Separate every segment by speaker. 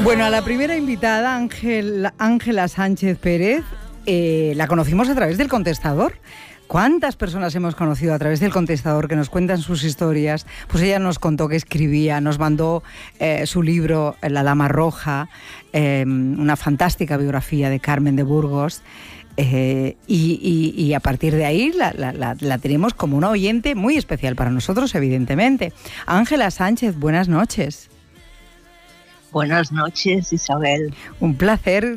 Speaker 1: Bueno, a la primera invitada, Ángela Sánchez Pérez, la conocimos a través del Contestador. ¿Cuántas personas hemos conocido a través del Contestador que nos cuentan sus historias? Pues ella nos contó que escribía, nos mandó su libro La Dama Roja, una fantástica biografía de Carmen de Burgos. Y a partir de ahí la tenemos como una oyente muy especial para nosotros, evidentemente. Ángela Sánchez, buenas noches.
Speaker 2: Buenas noches, Isabel.
Speaker 1: Un placer.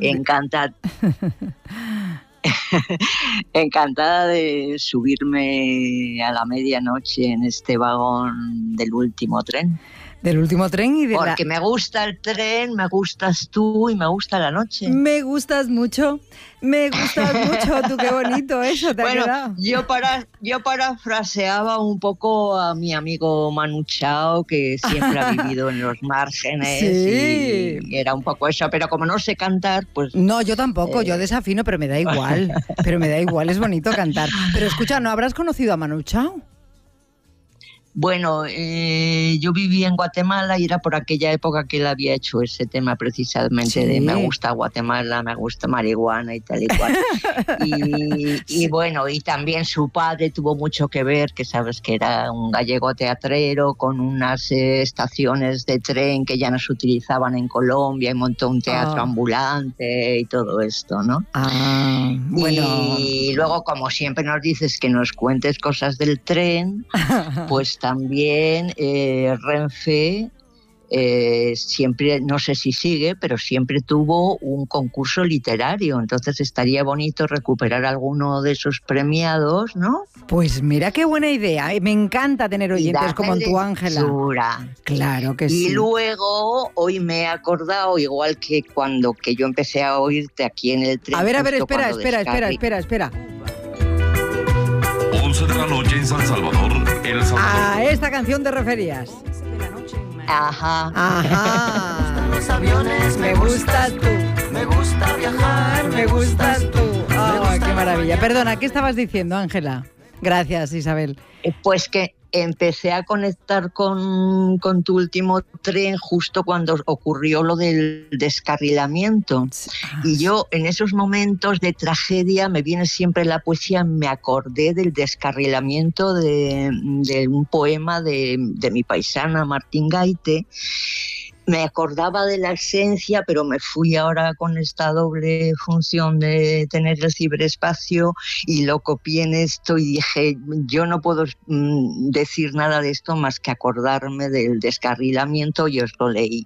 Speaker 2: Encantada de subirme a la medianoche en este vagón del último tren.
Speaker 1: Del último tren y
Speaker 2: porque me gusta el tren, me gustas tú y me gusta la noche.
Speaker 1: Me gustas mucho, tú, qué bonito eso te ha quedado.
Speaker 2: Yo parafraseaba un poco a mi amigo Manu Chao, que siempre ha vivido en los márgenes.
Speaker 1: Sí.
Speaker 2: Y era un poco eso, pero como no sé cantar, pues...
Speaker 1: No, yo tampoco, yo desafino, pero me da igual, es bonito cantar. Pero escucha, ¿no habrás conocido a Manu Chao?
Speaker 2: Bueno, yo viví en Guatemala y era por aquella época que él había hecho ese tema precisamente de me gusta Guatemala, me gusta marihuana y tal y cual. Y bueno, y también su padre tuvo mucho que ver, que sabes que era un gallego teatrero con unas estaciones de tren que ya no se utilizaban en Colombia y montó un teatro ambulante y todo esto, ¿no?
Speaker 1: Bueno.
Speaker 2: Y luego, como siempre nos dices que nos cuentes cosas del tren, pues también Renfe siempre, no sé si sigue, pero siempre tuvo un concurso literario, entonces estaría bonito recuperar alguno de esos premiados, ¿no?
Speaker 1: Pues mira qué buena idea, me encanta tener oyentes como tú, Ángela. Claro que sí.
Speaker 2: Y luego, hoy me he acordado, igual que cuando yo empecé a oírte aquí en el tren.
Speaker 1: A ver, espera.
Speaker 3: 11 de la noche en San Salvador, El Salvador.
Speaker 1: A esta canción te referías.
Speaker 2: Ajá.
Speaker 4: Los aviones,
Speaker 1: me gustas tú.
Speaker 4: Me gusta viajar,
Speaker 1: me gustas tú. ¡Ay, qué maravilla! Perdona, ¿qué estabas diciendo, Ángela? Gracias, Isabel.
Speaker 2: Pues que empecé a conectar con tu último tren justo cuando ocurrió lo del descarrilamiento. Y yo, en esos momentos de tragedia, me viene siempre la poesía, me acordé del descarrilamiento de un poema de mi paisana Martín Gaite. Me acordaba de la esencia, pero me fui ahora con esta doble función de tener el ciberespacio y lo copié en esto y dije, yo no puedo decir nada de esto más que acordarme del descarrilamiento y os lo leí.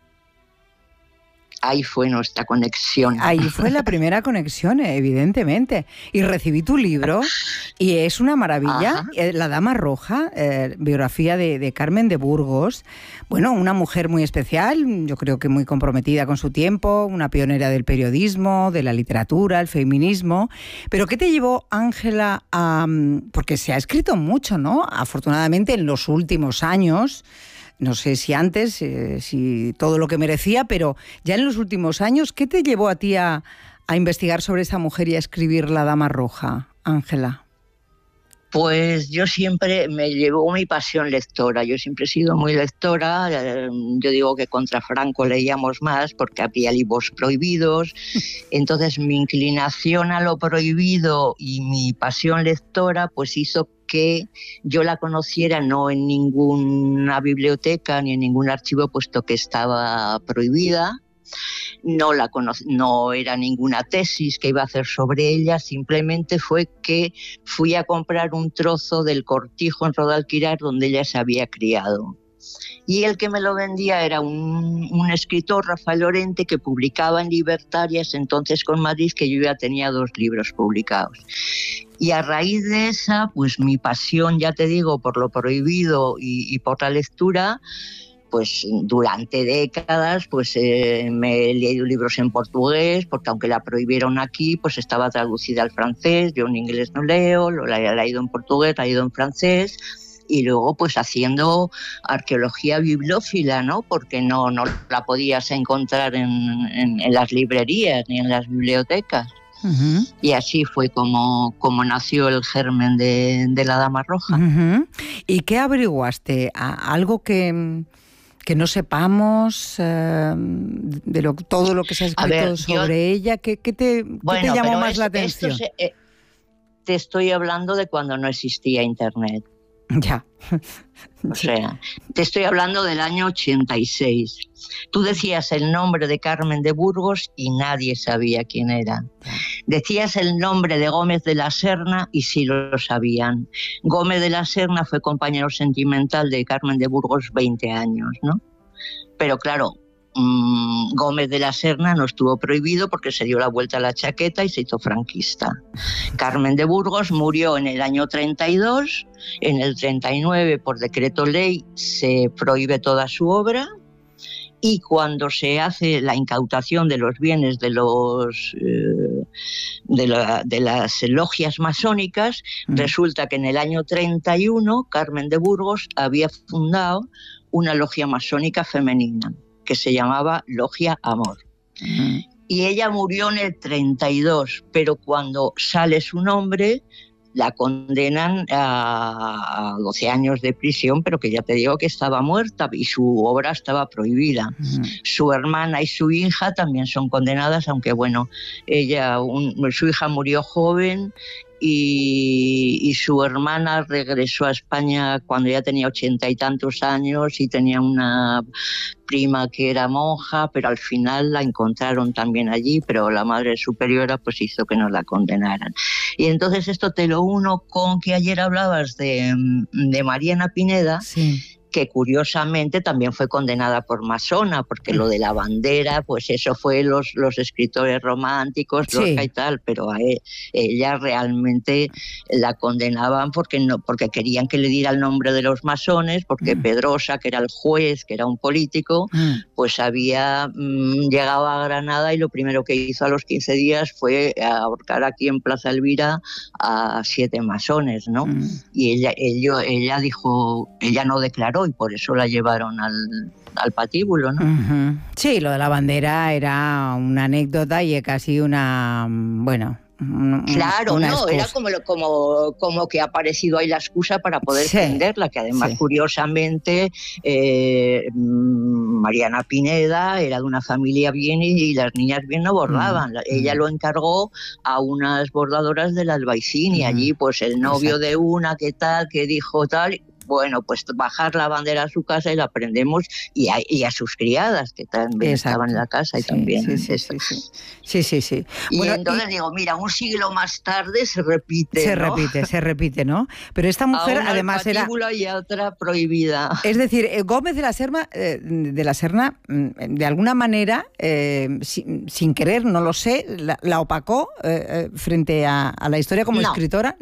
Speaker 2: Ahí fue nuestra conexión.
Speaker 1: Ahí fue la primera conexión, evidentemente. Y recibí tu libro y es una maravilla. La Dama Roja, biografía de Carmen de Burgos. Bueno, una mujer muy especial, yo creo que muy comprometida con su tiempo, una pionera del periodismo, de la literatura, el feminismo. Pero ¿qué te llevó, Ángela, a...? Porque se ha escrito mucho, ¿no? Afortunadamente en los últimos años... No sé si antes, si todo lo que merecía, pero ya en los últimos años, ¿qué te llevó a ti a investigar sobre esa mujer y a escribir La Dama Roja, Ángela?
Speaker 2: Pues yo siempre me llevó mi pasión lectora, yo siempre he sido muy lectora, yo digo que contra Franco leíamos más porque había libros prohibidos, entonces mi inclinación a lo prohibido y mi pasión lectora pues hizo que yo la conociera no en ninguna biblioteca ni en ningún archivo puesto que estaba prohibida. No era ninguna tesis que iba a hacer sobre ella, simplemente fue que fui a comprar un trozo del cortijo en Rodalquirar donde ella se había criado. Y el que me lo vendía era un escritor, Rafael Lorente, que publicaba en Libertarias, entonces con Madrid, que yo ya tenía 2 libros publicados. Y a raíz de esa, pues mi pasión, ya te digo, por lo prohibido y por la lectura, pues durante décadas pues me he leído libros en portugués, porque aunque la prohibieron aquí, pues estaba traducida al francés, yo en inglés no leo, lo he leído en portugués, lo he leído en francés, y luego pues haciendo arqueología bibliófila, ¿no? Porque no la podías encontrar en las librerías ni en las bibliotecas. Uh-huh. Y así fue como nació el germen de La Dama Roja.
Speaker 1: Uh-huh. ¿Y qué averiguaste? ¿Algo que que no sepamos de todo lo que se ha escrito sobre ella? ¿Qué te llamó más la atención?
Speaker 2: Te estoy hablando de cuando no existía Internet.
Speaker 1: Ya.
Speaker 2: O sea, te estoy hablando del año 86. Tú decías el nombre de Carmen de Burgos y nadie sabía quién era. Decías el nombre de Gómez de la Serna y sí lo sabían. Gómez de la Serna fue compañero sentimental de Carmen de Burgos 20 años, ¿no? Pero claro, Gómez de la Serna no estuvo prohibido porque se dio la vuelta a la chaqueta y se hizo franquista. Carmen de Burgos murió en el año 32, en el 39 por decreto ley se prohíbe toda su obra y cuando se hace la incautación de los bienes de las logias masónicas, resulta que en el año 31 Carmen de Burgos había fundado una logia masónica femenina que se llamaba Logia Amor. Y ella murió en el 32, pero cuando sale su nombre, la condenan a 12 años de prisión, pero que ya te digo que estaba muerta y su obra estaba prohibida. Su hermana y su hija también son condenadas, aunque bueno, su hija murió joven y su hermana regresó a España cuando ya tenía 80 y tantos años y tenía una prima que era monja, pero al final la encontraron también allí, pero la Madre Superiora pues hizo que no la condenaran. Y entonces esto te lo uno con que ayer hablabas de Mariana Pineda, sí, que curiosamente también fue condenada por masona, porque lo de la bandera, pues eso fue los escritores románticos, sí, Lorca y tal, pero a ella realmente la condenaban porque querían que le diera el nombre de los masones, porque Pedrosa, que era el juez, que era un político, pues había llegado a Granada y lo primero que hizo a los 15 días fue ahorcar aquí en Plaza Elvira a 7 masones, ¿no? Y ella dijo, ella no declaró, y por eso la llevaron al patíbulo, ¿no?
Speaker 1: Sí, lo de la bandera era una anécdota y casi una, bueno...
Speaker 2: Claro, no, era como que ha aparecido ahí la excusa para poder defenderla, que además, sí, curiosamente, Mariana Pineda era de una familia bien y las niñas bien no bordaban. Ella lo encargó a unas bordadoras del Albaicín y allí pues el novio de una que tal, que dijo tal... Bueno, pues bajar la bandera a su casa y la prendemos y a sus criadas que también estaban en la casa y sí, también.
Speaker 1: Sí.
Speaker 2: Y bueno, entonces digo, mira, un siglo más tarde se repite.
Speaker 1: Se repite, ¿no? Pero esta mujer además era...
Speaker 2: y a otra prohibida.
Speaker 1: Es decir, Gómez de la Serna, de alguna manera, sin querer, no lo sé, la opacó frente a la historia como escritora.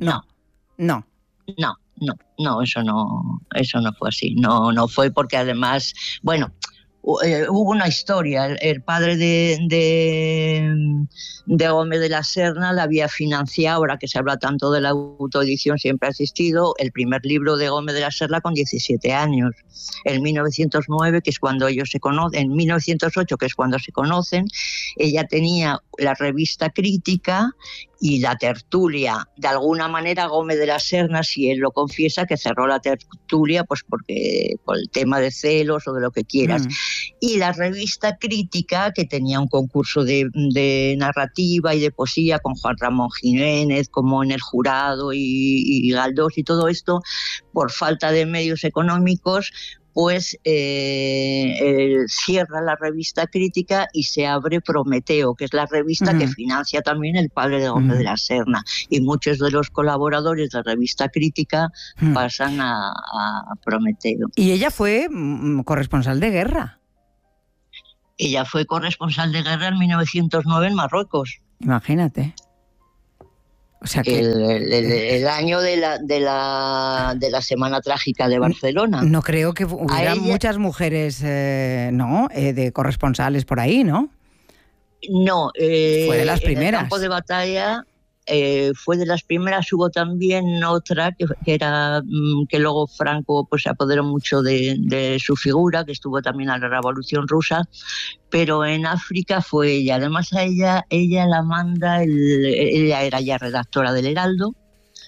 Speaker 2: No, eso no fue así. No fue porque además, bueno, hubo una historia. El padre de Gómez de la Serna la había financiado, ahora que se habla tanto de la autoedición, siempre ha existido, el primer libro de Gómez de la Serna con 17 años. En 1909, que es cuando ellos se conocen, en 1908, que es cuando se conocen, ella tenía la revista Crítica y la tertulia. De alguna manera Gómez de la Serna, si él lo confiesa, que cerró la tertulia pues porque por el tema de celos o de lo que quieras. Y la revista Crítica, que tenía un concurso de narrativa y de poesía con Juan Ramón Jiménez, como en el jurado y Galdós y todo esto, por falta de medios económicos, pues cierra la revista Crítica y se abre Prometeo, que es la revista que financia también el padre de Gómez de la Serna. Y muchos de los colaboradores de la revista Crítica pasan a Prometeo.
Speaker 1: Y ella fue corresponsal de guerra.
Speaker 2: Ella fue corresponsal de guerra en 1909 en Marruecos.
Speaker 1: Imagínate. O sea que
Speaker 2: el año de la Semana Trágica de Barcelona.
Speaker 1: No creo que hubiera muchas mujeres, de corresponsales por ahí, ¿no?
Speaker 2: No.
Speaker 1: Fue de las primeras.
Speaker 2: En el campo de batalla fue de las primeras. Hubo también otra que era que luego Franco pues se apoderó mucho de su figura, que estuvo también a la Revolución Rusa, pero en África fue ella. Además a ella la manda, ella era ya redactora del Heraldo,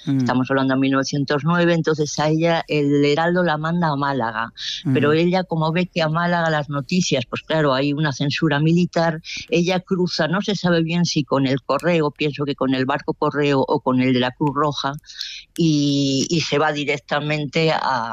Speaker 2: Estamos hablando de 1909, entonces a ella el Heraldo la manda a Málaga, pero ella, como ve que a Málaga las noticias, pues claro, hay una censura militar, ella cruza, no se sabe bien si con el correo, pienso que con el barco correo o con el de la Cruz Roja, y se va directamente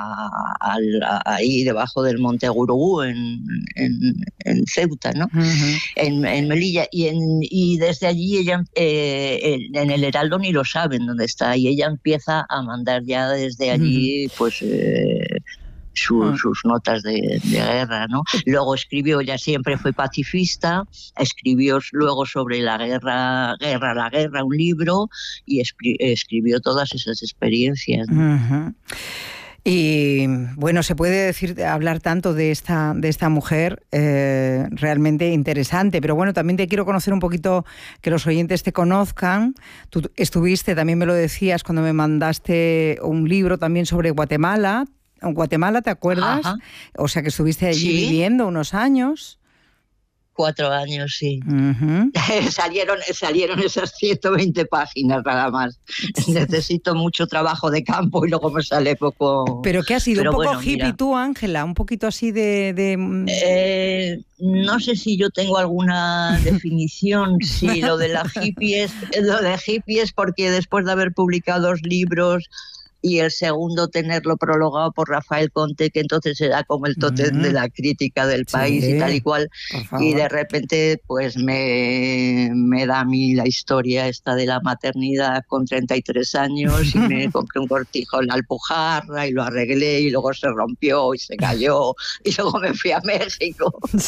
Speaker 2: ahí debajo del Monte Gurugú, en Ceuta, ¿no? En Melilla, y desde allí ella, en el Heraldo ni lo saben dónde está, y ella empieza a mandar ya desde allí, pues... sus notas de guerra, ¿no? Luego escribió, ella siempre fue pacifista, escribió luego sobre la guerra, un libro, y escribió todas esas experiencias, ¿no?
Speaker 1: Y bueno, se puede hablar tanto de esta mujer, realmente interesante, pero bueno, también te quiero conocer un poquito, que los oyentes te conozcan. Tú estuviste, también me lo decías cuando me mandaste un libro también sobre Guatemala. En Guatemala, ¿te acuerdas? Ajá. O sea, que estuviste allí viviendo unos años.
Speaker 2: 4 años, sí. Salieron esas 120 páginas nada más. Necesito mucho trabajo de campo y luego me sale poco...
Speaker 1: ¿Pero qué ha sido? ¿Un poco hippie tú, Ángela? ¿Un poquito así de...?
Speaker 2: No sé si yo tengo alguna definición. Sí, lo de hippie es porque después de haber publicado 2 libros... y el segundo tenerlo prologado por Rafael Conte, que entonces era como el tótem de la crítica del país y tal y cual, y de repente pues me da a mí la historia esta de la maternidad con 33 años y me compré un cortijo en la Alpujarra y lo arreglé y luego se rompió y se cayó y luego me fui a México.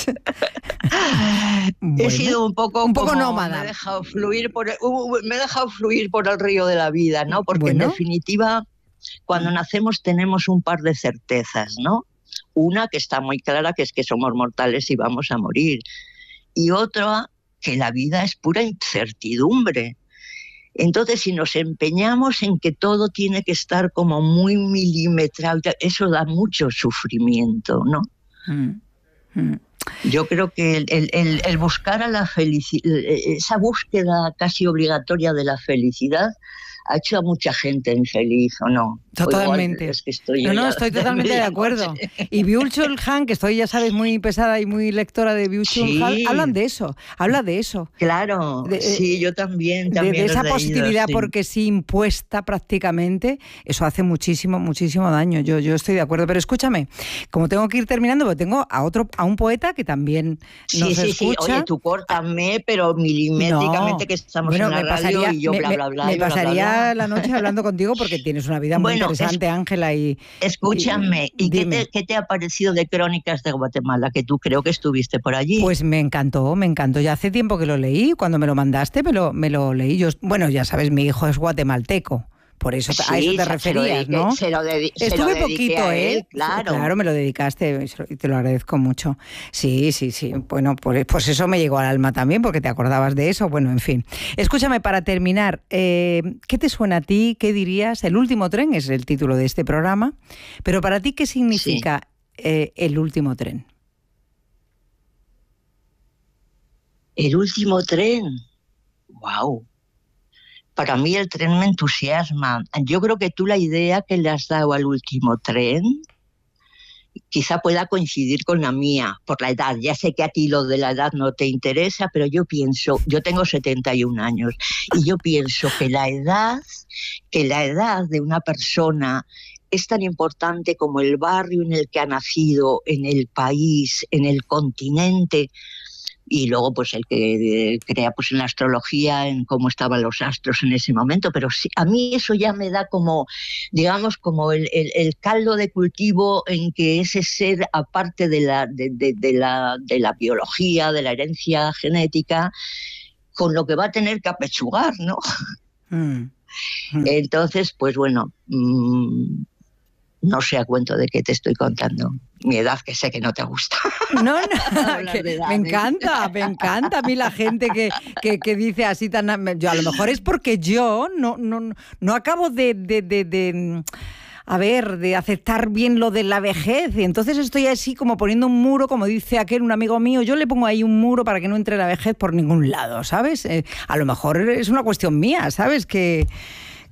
Speaker 2: Bueno, he sido un poco nómada. Me he dejado fluir por el río de la vida, ¿no? Porque en definitiva... Cuando nacemos tenemos un par de certezas, ¿no? Una que está muy clara, que es que somos mortales y vamos a morir. Y otra, que la vida es pura incertidumbre. Entonces, si nos empeñamos en que todo tiene que estar como muy milimetrado, eso da mucho sufrimiento, ¿no? Yo creo que el buscar a la felicidad, esa búsqueda casi obligatoria de la felicidad, ha hecho a mucha gente infeliz, ¿o no?
Speaker 1: Totalmente.
Speaker 2: Es que
Speaker 1: estoy totalmente de acuerdo. Y Byung-Chul Han, que estoy, ya sabes, muy pesada y muy lectora de Byung-Chul Han, habla de eso.
Speaker 2: Claro, sí, yo también
Speaker 1: de esa positividad,
Speaker 2: sí.
Speaker 1: Porque sí, impuesta prácticamente, eso hace muchísimo, muchísimo daño. Yo estoy de acuerdo, pero escúchame, como tengo que ir terminando, porque tengo a un poeta que también nos escucha. Sí,
Speaker 2: oye, tú córtame, pero milimétricamente, que estamos en la radio y yo bla.
Speaker 1: Me pasaría la noche hablando contigo porque tienes una vida muy interesante, Ángela.
Speaker 2: Escúchame, ¿y qué te ha parecido de Crónicas de Guatemala? Que tú creo que estuviste por allí.
Speaker 1: Pues me encantó. Ya hace tiempo que lo leí. Cuando me lo mandaste me lo leí. Bueno, ya sabes, mi hijo es guatemalteco. Por eso a eso te referías, ¿no? Estuve poquito, Claro, me lo dedicaste y te lo agradezco mucho. Sí. Bueno, pues eso me llegó al alma también, porque te acordabas de eso. Bueno, en fin. Escúchame, para terminar, ¿qué te suena a ti? ¿Qué dirías? El último tren es el título de este programa. Pero para ti, ¿qué significa el último tren?
Speaker 2: El último tren. ¡Wow! Para mí el tren me entusiasma. Yo creo que tú la idea que le has dado al último tren quizá pueda coincidir con la mía, por la edad. Ya sé que a ti lo de la edad no te interesa, pero yo tengo 71 años, y yo pienso que la edad de una persona es tan importante como el barrio en el que ha nacido, en el país, en el continente. Y luego pues el que crea pues en la astrología, en cómo estaban los astros en ese momento, pero sí, a mí eso ya me da como, digamos, como el caldo de cultivo en que ese ser, aparte de la biología, de la herencia genética, con lo que va a tener que apechugar, ¿no? Entonces, pues bueno, no sé a cuento de qué te estoy contando. Mi edad, que sé que no te gusta.
Speaker 1: No, me encanta a mí la gente que dice así tan... Yo, a lo mejor es porque yo no acabo de aceptar bien lo de la vejez, y entonces estoy así como poniendo un muro, como dice un amigo mío, yo le pongo ahí un muro para que no entre la vejez por ningún lado, ¿sabes? A lo mejor es una cuestión mía, ¿sabes? Que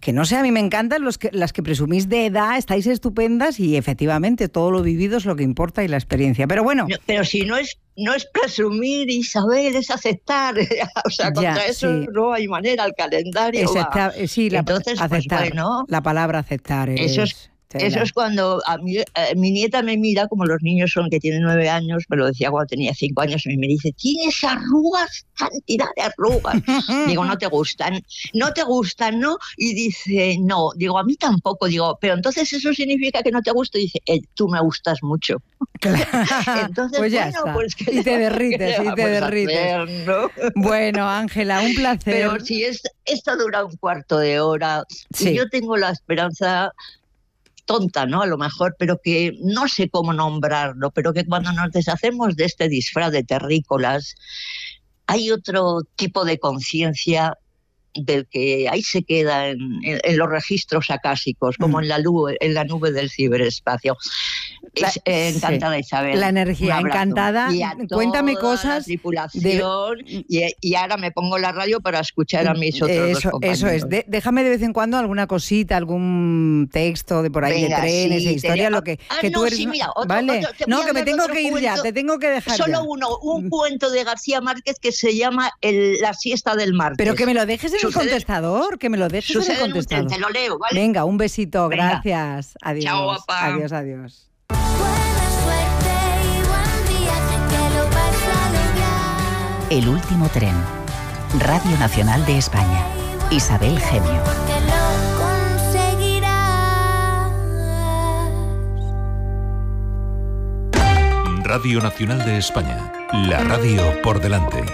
Speaker 1: Que no sé, a mí me encantan las que presumís de edad, estáis estupendas y efectivamente todo lo vivido es lo que importa y la experiencia. Pero bueno...
Speaker 2: No, pero si no es presumir, Isabel, es aceptar. O sea, contra eso no hay manera, el calendario va.
Speaker 1: Sí,
Speaker 2: entonces,
Speaker 1: aceptar,
Speaker 2: pues bueno,
Speaker 1: la palabra aceptar
Speaker 2: Eso es cuando a mí, mi nieta me mira, como los niños son que tienen 9 años, me lo decía cuando tenía 5 años, y me dice, ¿tienes arrugas? Cantidad de arrugas. Digo, ¿no te gustan? ¿No te gustan, no? Y dice, no. Digo, a mí tampoco. Digo, pero entonces eso significa que no te gusto. Y dice, tú me gustas mucho. Entonces,
Speaker 1: pues ya está.
Speaker 2: Pues,
Speaker 1: y te derrites,
Speaker 2: hacer, ¿no?
Speaker 1: Bueno, Ángela, un placer.
Speaker 2: Pero si esto dura un cuarto de hora, sí. Y yo tengo la esperanza... tonta, ¿no? A lo mejor, pero que no sé cómo nombrarlo, pero que cuando nos deshacemos de este disfraz de terrícolas, hay otro tipo de conciencia del que ahí se queda en los registros acásicos, como en la nube del ciberespacio. Encantada, Isabel.
Speaker 1: La energía, encantada. Cuéntame cosas.
Speaker 2: La tripulación, y ahora me pongo la radio para escuchar a mis otros dos compañeros.
Speaker 1: Eso es. Déjame de vez en cuando alguna cosita, algún texto de por ahí. Venga, de trenes, de historia, lo que tú eres.
Speaker 2: Sí, mira,
Speaker 1: ¿vale? No, que me tengo que ir ya, te tengo que dejar
Speaker 2: solo
Speaker 1: ya.
Speaker 2: Un cuento de García Márquez que se llama La siesta del martes.
Speaker 1: Pero que me lo dejes en el contestador, que me lo dejes en el contestador.
Speaker 2: Te lo leo, ¿vale?
Speaker 1: Venga, un besito, gracias. Adiós.
Speaker 2: Chao, guapa.
Speaker 1: Adiós.
Speaker 5: El último tren. Radio Nacional de España. Isabel Gemio.
Speaker 3: Radio Nacional de España. La radio por delante.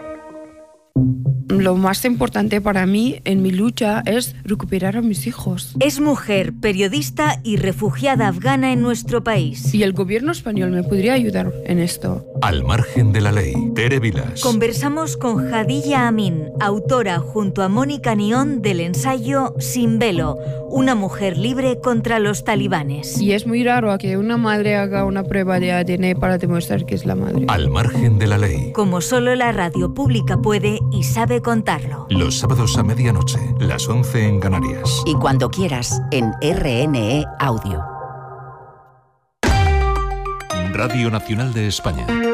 Speaker 6: Lo más importante para mí en mi lucha es recuperar a mis hijos.
Speaker 7: Es mujer, periodista y refugiada afgana en nuestro país.
Speaker 6: Y el gobierno español me podría ayudar en esto.
Speaker 3: Al margen de la ley. Tere Vilas.
Speaker 7: Conversamos con Jadilla Amin, autora junto a Mónica Nión del ensayo Sin velo, una mujer libre contra los talibanes.
Speaker 6: Y es muy raro que una madre haga una prueba de ADN para demostrar que es la madre.
Speaker 3: Al margen de la ley.
Speaker 7: Como solo la radio pública puede y sabe contarlo.
Speaker 3: Los sábados a medianoche, las 11 en Canarias.
Speaker 5: Y cuando quieras, en RNE Audio.
Speaker 3: Radio Nacional de España.